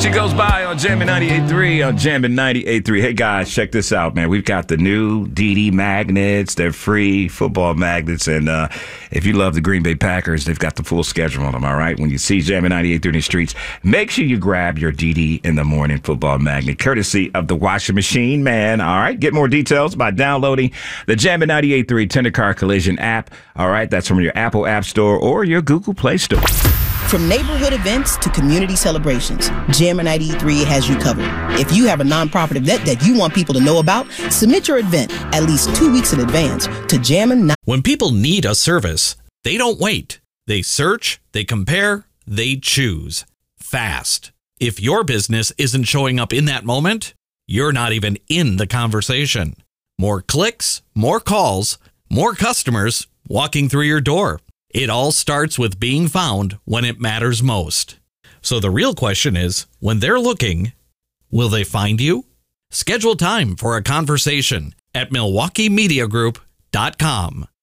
she goes by on Jammin' 98.3 on Jammin' 98.3. Hey guys, check this out, man. We've got the new DD magnets. They're free football magnets, and if you love the Green Bay Packers, they've got the full schedule on them. All right, when you see Jammin' 98.3 in the streets, make sure you grab your DD in the morning football magnet, courtesy of the washing machine man. All right, get more details by downloading the Jammin' 98.3 Tender Car Collision app. All right, that's from your Apple App Store or your Google Play Store. From neighborhood events to community celebrations, Jammin' 93 has you covered. If you have a nonprofit event that you want people to know about, submit your event at least 2 weeks in advance to Jammin'. When people need a service, they don't wait. They search, they compare, they choose. Fast. If your business isn't showing up in that moment, you're not even in the conversation. More clicks, more calls, more customers walking through your door. It all starts with being found when it matters most. So the real question is, when they're looking, will they find you? Schedule time for a conversation at MilwaukeeMediaGroup.com.